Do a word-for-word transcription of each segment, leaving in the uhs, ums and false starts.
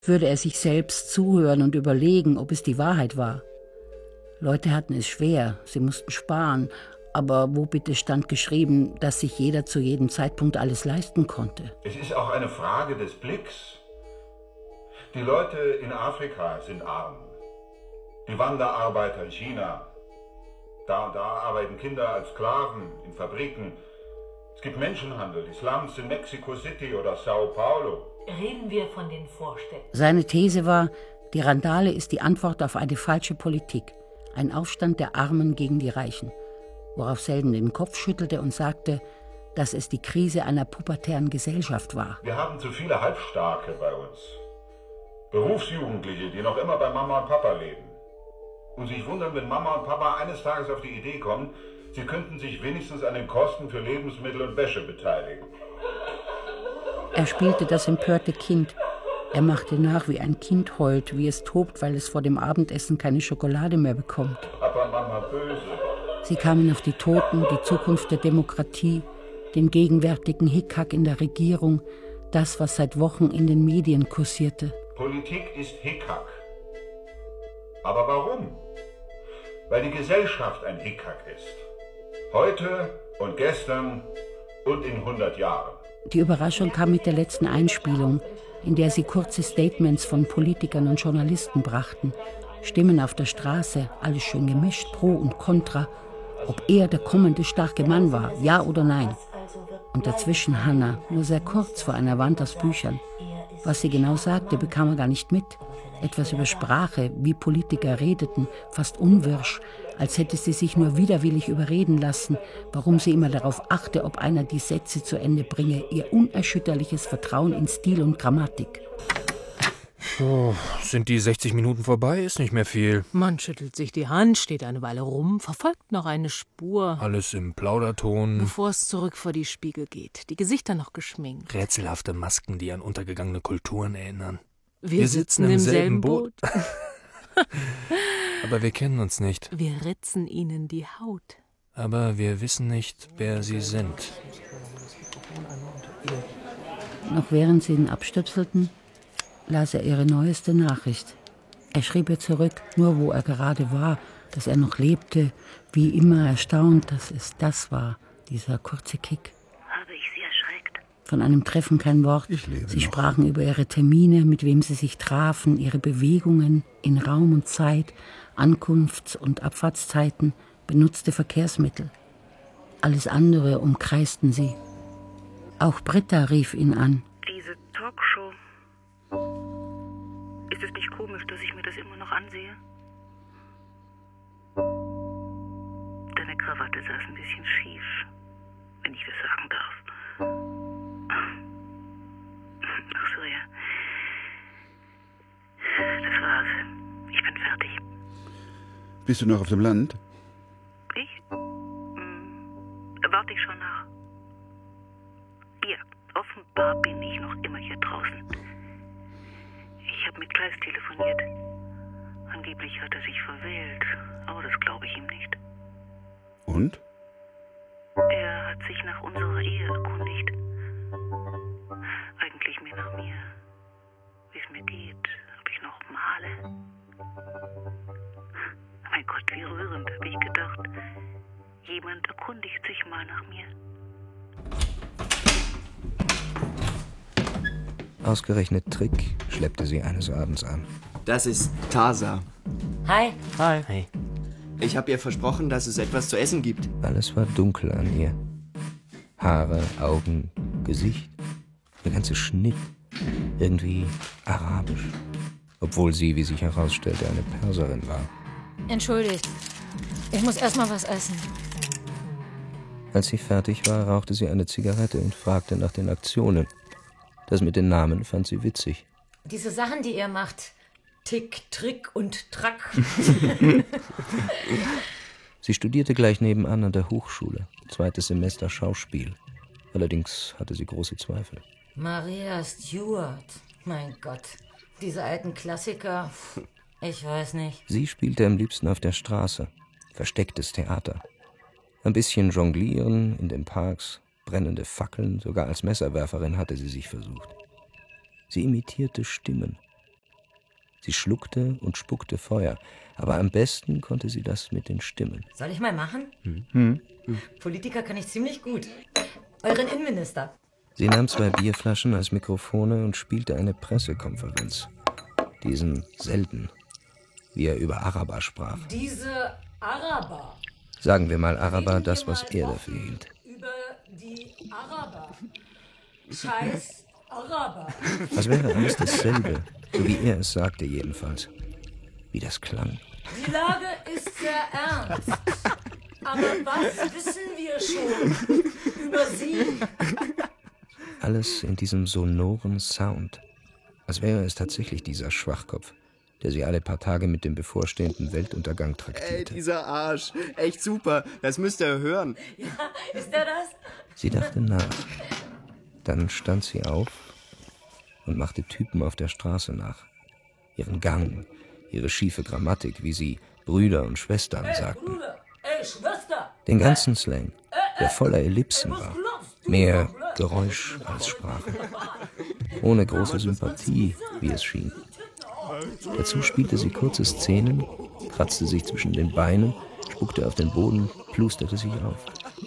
würde er sich selbst zuhören und überlegen, ob es die Wahrheit war. Leute hatten es schwer, sie mussten sparen, aber wo bitte stand geschrieben, dass sich jeder zu jedem Zeitpunkt alles leisten konnte? Es ist auch eine Frage des Blicks. Die Leute in Afrika sind arm. Die Wanderarbeiter in China. Da und da arbeiten Kinder als Sklaven in Fabriken. Es gibt Menschenhandel, die Slums in Mexico City oder Sao Paulo. Reden wir von den Vorstädten. Seine These war, die Randale ist die Antwort auf eine falsche Politik. Ein Aufstand der Armen gegen die Reichen. Worauf Selden den Kopf schüttelte und sagte, dass es die Krise einer pubertären Gesellschaft war. Wir haben zu viele Halbstarke bei uns. Berufsjugendliche, die noch immer bei Mama und Papa leben. Und sich wundern, wenn Mama und Papa eines Tages auf die Idee kommen, sie könnten sich wenigstens an den Kosten für Lebensmittel und Wäsche beteiligen. Er spielte das empörte Kind. Er machte nach, wie ein Kind heult, wie es tobt, weil es vor dem Abendessen keine Schokolade mehr bekommt. Papa, Mama, böse. Sie kamen auf die Toten, die Zukunft der Demokratie, den gegenwärtigen Hickhack in der Regierung, das, was seit Wochen in den Medien kursierte. Politik ist Hickhack. Aber warum? Weil die Gesellschaft ein Hickhack ist. Heute und gestern und in hundert Jahren. Die Überraschung kam mit der letzten Einspielung, in der sie kurze Statements von Politikern und Journalisten brachten. Stimmen auf der Straße, alles schön gemischt, pro und contra, ob er der kommende starke Mann war, ja oder nein. Und dazwischen Hannah, nur sehr kurz vor einer Wand aus Büchern. Was sie genau sagte, bekam er gar nicht mit. Etwas über Sprache, wie Politiker redeten, fast unwirsch, als hätte sie sich nur widerwillig überreden lassen, warum sie immer darauf achte, ob einer die Sätze zu Ende bringe, ihr unerschütterliches Vertrauen in Stil und Grammatik. Oh, sind die sechzig Minuten vorbei? Ist nicht mehr viel. Man schüttelt sich die Hand, steht eine Weile rum, verfolgt noch eine Spur. Alles im Plauderton. Bevor es zurück vor die Spiegel geht. Die Gesichter noch geschminkt. Rätselhafte Masken, die an untergegangene Kulturen erinnern. Wir, wir sitzen, sitzen im selben Boot. Boot. Aber wir kennen uns nicht. Wir ritzen ihnen die Haut. Aber wir wissen nicht, wer sie sind. Noch während sie ihn abstöpselten, las er ihre neueste Nachricht. Er schrieb ihr zurück, nur wo er gerade war, dass er noch lebte, wie immer erstaunt, dass es das war, dieser kurze Kick. Habe ich Sie erschreckt? Von einem Treffen kein Wort. Ich lebe Sie noch. sprachen über ihre Termine, mit wem sie sich trafen, ihre Bewegungen in Raum und Zeit, Ankunfts- und Abfahrtszeiten, benutzte Verkehrsmittel. Alles andere umkreisten sie. Auch Britta rief ihn an. Diese Talkshow. Ist es nicht komisch, dass ich mir das immer noch ansehe? Deine Krawatte saß ein bisschen schief, wenn ich das sagen darf. Ach so, ja. Das war's. Ich bin fertig. Bist du noch auf dem Land? Ich? Hm, warte ich schon nach. Ja, offenbar bin ich noch immer hier draußen. Ich habe mit Kleist telefoniert. Angeblich hat er sich verwählt, aber das glaube ich ihm nicht. Und? Er hat sich nach unserer Ehe erkundigt. Eigentlich mehr nach mir. Wie es mir geht, ob ich noch male. Mein Gott, wie rührend, habe ich gedacht. Jemand erkundigt sich mal nach mir. Ausgerechnet Trick schleppte sie eines Abends an. Das ist Tasa. Hi. Hi. Hey. Ich habe ihr versprochen, dass es etwas zu essen gibt. Alles war dunkel an ihr. Haare, Augen, Gesicht, der ganze Schnitt. Irgendwie arabisch. Obwohl sie, wie sich herausstellte, eine Perserin war. Entschuldigt. Ich muss erst mal was essen. Als sie fertig war, rauchte sie eine Zigarette und fragte nach den Aktionen. Das mit den Namen fand sie witzig. Diese Sachen, die ihr macht. Tick, Trick und Track. Sie studierte gleich nebenan an der Hochschule. Zweites Semester Schauspiel. Allerdings hatte sie große Zweifel. Maria Stuart. Mein Gott. Diese alten Klassiker. Ich weiß nicht. Sie spielte am liebsten auf der Straße. Verstecktes Theater. Ein bisschen jonglieren in den Parks, brennende Fackeln, sogar als Messerwerferin hatte sie sich versucht. Sie imitierte Stimmen, Sie schluckte und spuckte Feuer, aber am besten konnte sie das mit den Stimmen. Soll ich mal machen? Hm. Hm. Politiker kann ich ziemlich gut. Euren Innenminister. Sie nahm zwei Bierflaschen als Mikrofone und spielte eine Pressekonferenz. Diesen selten, wie er über Araber sprach. Diese Araber. Sagen wir mal Araber, das, was er dafür hielt. Über die Araber. Scheiß Araber. Als wäre alles dasselbe, so wie er es sagte jedenfalls. Wie das klang. Die Lage ist sehr ernst. Aber was wissen wir schon über sie? Alles in diesem sonoren Sound. Als wäre es tatsächlich dieser Schwachkopf, der sie alle paar Tage mit dem bevorstehenden Weltuntergang traktierte. Ey, dieser Arsch. Echt super. Das müsst ihr hören. Ja, ist er das? Sie dachte nach. Dann stand sie auf und machte Typen auf der Straße nach. Ihren Gang, ihre schiefe Grammatik, wie sie Brüder und Schwestern Ey, sagten. Bruder, ey, Schwester. Den ganzen Slang, der voller Ellipsen war. Mehr Geräusch als Sprache. Ohne große Sympathie, wie es schien. Dazu spielte sie kurze Szenen, kratzte sich zwischen den Beinen, spuckte auf den Boden, plusterte sich auf.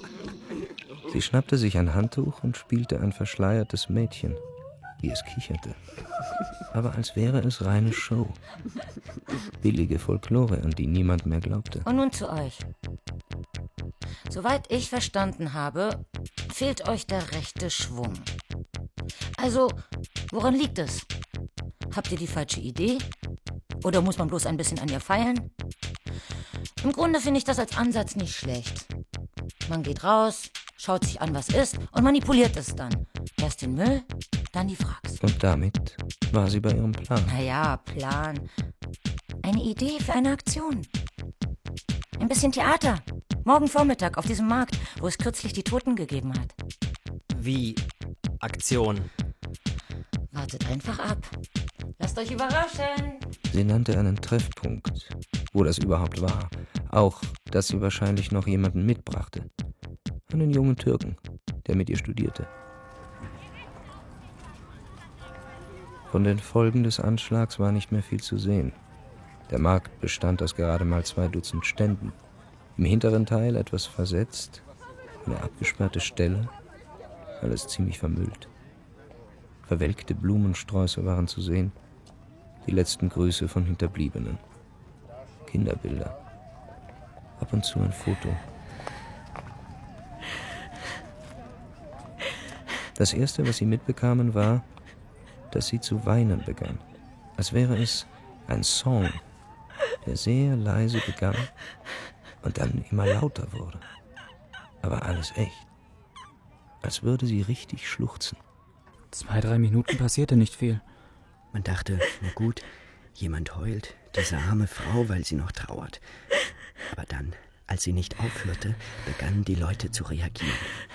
Sie schnappte sich ein Handtuch und spielte ein verschleiertes Mädchen, wie es kicherte. Aber als wäre es reine Show. Billige Folklore, an die niemand mehr glaubte. Und nun zu euch. Soweit ich verstanden habe, fehlt euch der rechte Schwung. Also, woran liegt es? Habt ihr die falsche Idee? Oder muss man bloß ein bisschen an ihr feilen? Im Grunde finde ich das als Ansatz nicht schlecht. Man geht raus, schaut sich an, was ist und manipuliert es dann. Erst den Müll, dann die Fracks. Und damit war sie bei ihrem Plan. Naja, Plan. Eine Idee für eine Aktion. Ein bisschen Theater. Morgen Vormittag auf diesem Markt, wo es kürzlich die Toten gegeben hat. Wie Aktion? Wartet einfach ab. Lasst euch überraschen. Sie nannte einen Treffpunkt, wo das überhaupt war. Auch, dass sie wahrscheinlich noch jemanden mitbrachte. Einen jungen Türken, der mit ihr studierte. Von den Folgen des Anschlags war nicht mehr viel zu sehen. Der Markt bestand aus gerade mal zwei Dutzend Ständen. Im hinteren Teil etwas versetzt, eine abgesperrte Stelle, alles ziemlich vermüllt. Verwelkte Blumensträuße waren zu sehen, die letzten Grüße von Hinterbliebenen. Kinderbilder, ab und zu ein Foto. Das Erste, was sie mitbekamen, war, dass sie zu weinen begann, als wäre es ein Song, der sehr leise begann und dann immer lauter wurde. Aber alles echt. Als würde sie richtig schluchzen. Zwei, drei Minuten passierte nicht viel. Man dachte, na gut, jemand heult, diese arme Frau, weil sie noch trauert. Aber dann, als sie nicht aufhörte, begannen die Leute zu reagieren.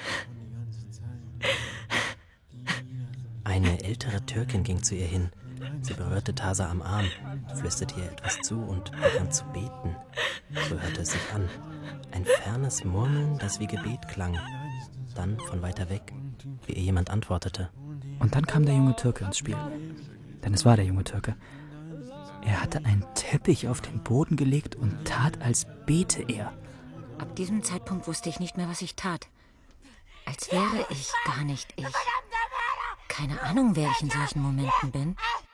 Eine ältere Türkin ging zu ihr hin. Sie berührte Tasa am Arm, flüsterte ihr etwas zu und begann zu beten. So hörte es sich an. Ein fernes Murmeln, das wie Gebet klang. Dann von weiter weg, wie ihr jemand antwortete. Und dann kam der junge Türke ins Spiel. Denn es war der junge Türke. Er hatte einen Teppich auf den Boden gelegt und tat, als bete er. Ab diesem Zeitpunkt wusste ich nicht mehr, was ich tat. Als wäre ich gar nicht ich. Keine Ahnung, wer ich in solchen Momenten bin.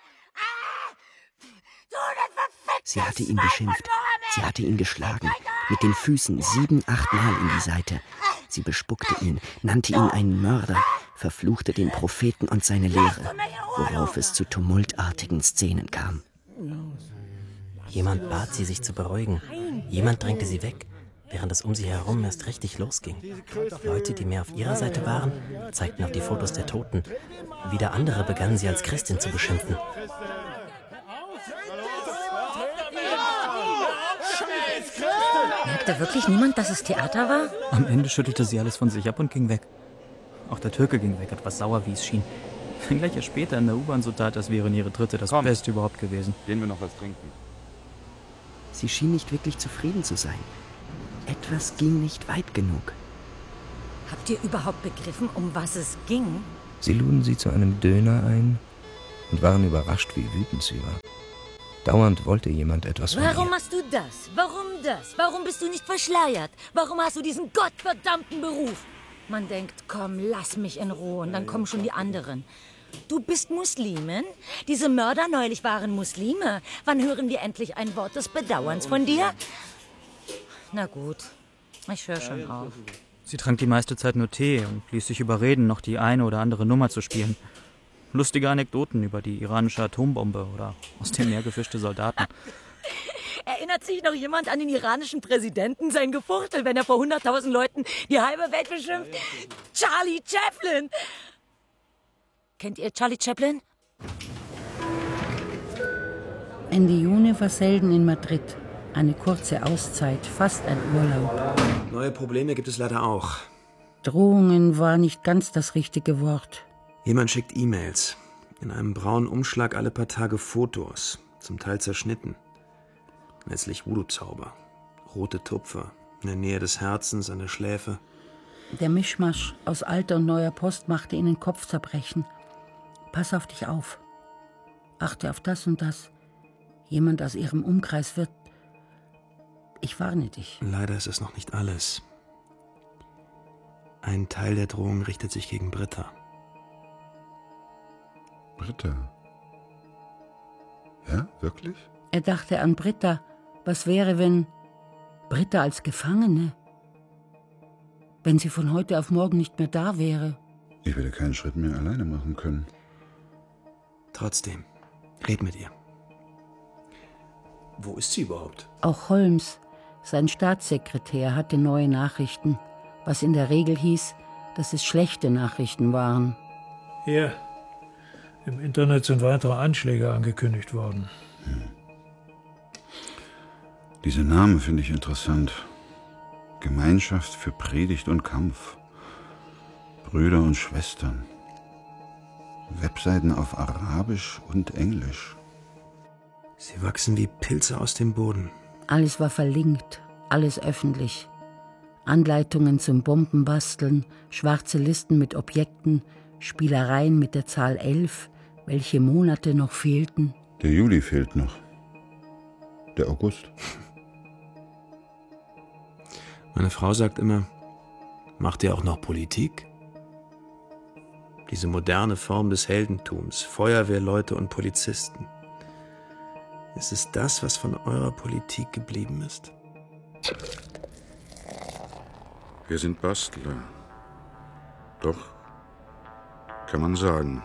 Sie hatte ihn beschimpft. Sie hatte ihn geschlagen. Mit den Füßen sieben, achtmal in die Seite. Sie bespuckte ihn, nannte ihn einen Mörder, verfluchte den Propheten und seine Lehre, worauf es zu tumultartigen Szenen kam. Jemand bat sie, sich zu beruhigen. Jemand drängte sie weg, während es um sie herum erst richtig losging. Leute, die mehr auf ihrer Seite waren, zeigten auf die Fotos der Toten. Wieder andere begannen sie als Christin zu beschimpfen. Merkte wirklich niemand, dass es Theater war? Am Ende schüttelte sie alles von sich ab und ging weg. Auch der Türke ging weg, etwas sauer, wie es schien. Gleich erst später in der U-Bahn so tat, als wären ihre Dritte das Komm. Beste überhaupt gewesen. Gehen wir noch was trinken. Sie schien nicht wirklich zufrieden zu sein. Etwas ging nicht weit genug. Habt ihr überhaupt begriffen, um was es ging? Sie luden sie zu einem Döner ein und waren überrascht, wie wütend sie war. Dauernd wollte jemand etwas von Warum ihr. machst du das? Warum das? Warum bist du nicht verschleiert? Warum hast du diesen gottverdammten Beruf? Man denkt, komm, lass mich in Ruhe und dann kommen schon die anderen. Du bist Muslimin? Diese Mörder neulich waren Muslime. Wann hören wir endlich ein Wort des Bedauerns von dir? Na gut, ich höre schon auf. Sie trank die meiste Zeit nur Tee und ließ sich überreden, noch die eine oder andere Nummer zu spielen. Lustige Anekdoten über die iranische Atombombe oder aus dem Meer gefischte Soldaten. Erinnert sich noch jemand an den iranischen Präsidenten, sein Gefuchtel, wenn er vor hunderttausend Leuten die halbe Welt beschimpft? Charlie Chaplin! Kennt ihr Charlie Chaplin? Ende Juni war Selden in Madrid. Eine kurze Auszeit, fast ein Urlaub. Neue Probleme gibt es leider auch. Drohungen war nicht ganz das richtige Wort. Jemand schickt E-Mails. In einem braunen Umschlag alle paar Tage Fotos, zum Teil zerschnitten. Letztlich Voodoo-Zauber. Rote Tupfer, in der Nähe des Herzens, an der Schläfe. Der Mischmasch aus alter und neuer Post machte ihnen Kopfzerbrechen. Pass auf dich auf. Achte auf das und das. Jemand aus ihrem Umkreis wird... Ich warne dich. Leider ist es noch nicht alles. Ein Teil der Drohung richtet sich gegen Britta. Britta? Ja, wirklich? Er dachte an Britta. Was wäre, wenn... Britta als Gefangene? Wenn sie von heute auf morgen nicht mehr da wäre? Ich werde keinen Schritt mehr alleine machen können. Trotzdem, red mit ihr. Wo ist sie überhaupt? Auch Holmes, sein Staatssekretär, hatte neue Nachrichten, was in der Regel hieß, dass es schlechte Nachrichten waren. Hier, im Internet sind weitere Anschläge angekündigt worden. Hm. Diese Namen finde ich interessant. Gemeinschaft für Predigt und Kampf. Brüder und Schwestern. Webseiten auf Arabisch und Englisch. Sie wachsen wie Pilze aus dem Boden. Alles war verlinkt, alles öffentlich. Anleitungen zum Bombenbasteln, schwarze Listen mit Objekten, Spielereien mit der Zahl elf, welche Monate noch fehlten. Der Juli fehlt noch. Der August. Meine Frau sagt immer, macht ihr auch noch Politik? Diese moderne Form des Heldentums, Feuerwehrleute und Polizisten. Ist es das, was von eurer Politik geblieben ist? Wir sind Bastler. Doch, kann man sagen.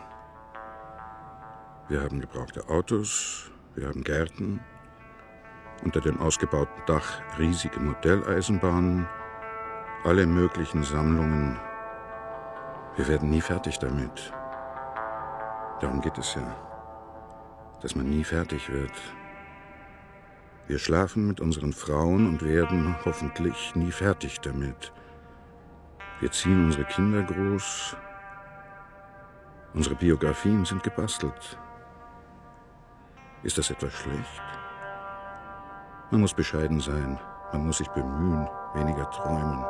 Wir haben gebrauchte Autos, wir haben Gärten, unter dem ausgebauten Dach riesige Modelleisenbahnen, alle möglichen Sammlungen. Wir werden nie fertig damit. Darum geht es ja, dass man nie fertig wird. Wir schlafen mit unseren Frauen und werden hoffentlich nie fertig damit. Wir ziehen unsere Kinder groß. Unsere Biografien sind gebastelt. Ist das etwas schlecht? Man muss bescheiden sein, man muss sich bemühen, weniger träumen.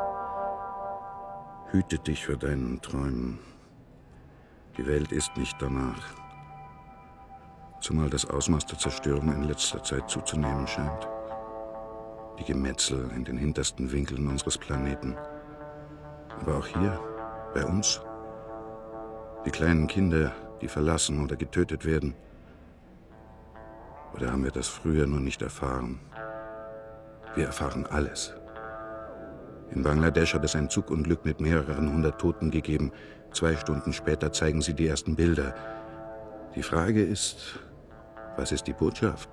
Hüte dich vor deinen Träumen. Die Welt ist nicht danach. Zumal das Ausmaß der Zerstörung in letzter Zeit zuzunehmen scheint. Die Gemetzel in den hintersten Winkeln unseres Planeten. Aber auch hier, bei uns. Die kleinen Kinder, die verlassen oder getötet werden. Oder haben wir das früher nur nicht erfahren? Wir erfahren alles. In Bangladesch hat es ein Zugunglück mit mehreren hundert Toten gegeben. Zwei Stunden später zeigen sie die ersten Bilder. Die Frage ist, was ist die Botschaft?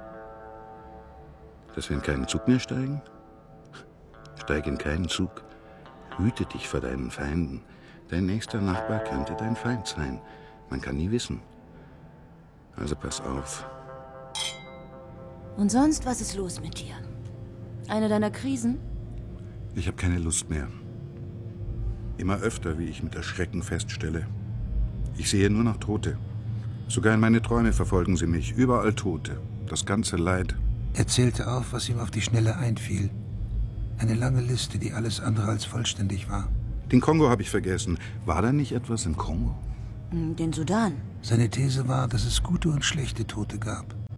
Dass wir in keinen Zug mehr steigen? Steig in keinen Zug. Hüte dich vor deinen Feinden. Dein nächster Nachbar könnte dein Feind sein. Man kann nie wissen. Also pass auf. Und sonst, was ist los mit dir? Eine deiner Krisen? Ich habe keine Lust mehr. Immer öfter, wie ich mit Erschrecken feststelle. Ich sehe nur noch Tote. Sogar in meine Träume verfolgen sie mich. Überall Tote. Das ganze Leid. Er zählte auf, was ihm auf die Schnelle einfiel. Eine lange Liste, die alles andere als vollständig war. Den Kongo habe ich vergessen. War da nicht etwas im Kongo? Den Sudan. Seine These war, dass es gute und schlechte Tote gab.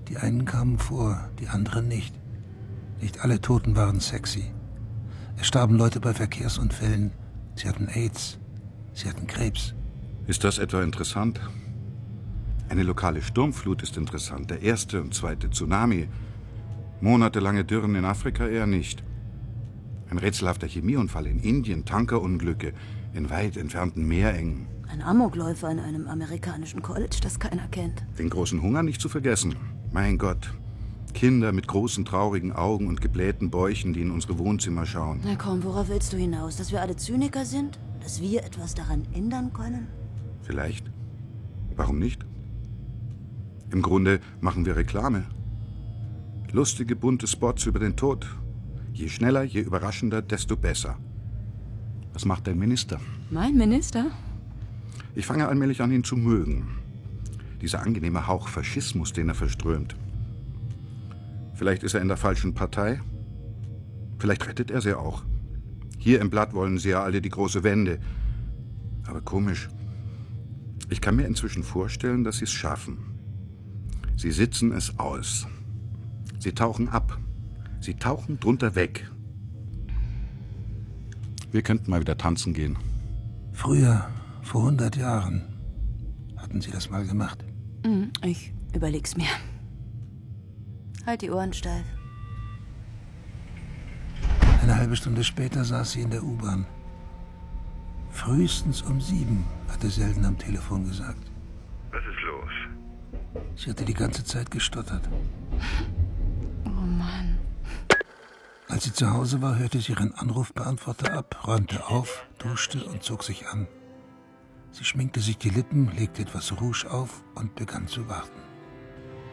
Die einen kamen vor, die anderen nicht. Nicht alle Toten waren sexy. Es starben Leute bei Verkehrsunfällen. Sie hatten AIDS. Sie hatten Krebs. Ist das etwa interessant? Eine lokale Sturmflut ist interessant. Der erste und zweite Tsunami. Monatelange Dürren in Afrika eher nicht. Ein rätselhafter Chemieunfall in Indien, Tankerunglücke in weit entfernten Meerengen. Ein Amokläufer in einem amerikanischen College, das keiner kennt. Den großen Hunger nicht zu vergessen. Mein Gott. Kinder mit großen, traurigen Augen und geblähten Bäuchen, die in unsere Wohnzimmer schauen. Na komm, worauf willst du hinaus? Dass wir alle Zyniker sind? Dass wir etwas daran ändern können? Vielleicht. Warum nicht? Im Grunde machen wir Reklame. Lustige, bunte Spots über den Tod. Je schneller, je überraschender, desto besser. Was macht dein Minister? Mein Minister? Ich fange allmählich an, ihn zu mögen. Dieser angenehme Hauch Faschismus, den er verströmt. Vielleicht ist er in der falschen Partei. Vielleicht rettet er sie auch. Hier im Blatt wollen sie ja alle die große Wende. Aber komisch. Ich kann mir inzwischen vorstellen, dass sie es schaffen. Sie sitzen es aus. Sie tauchen ab. Sie tauchen drunter weg. Wir könnten mal wieder tanzen gehen. Früher, vor hundert Jahren, hatten Sie das mal gemacht. Ich überleg's mir. Halt die Ohren steif. Eine halbe Stunde später saß sie in der U-Bahn. Frühestens um sieben, hatte Selden am Telefon gesagt. Was ist los? Sie hatte die ganze Zeit gestottert. Oh Mann. Als sie zu Hause war, hörte sie ihren Anrufbeantworter ab, räumte auf, duschte und zog sich an. Sie schminkte sich die Lippen, legte etwas Rouge auf und begann zu warten.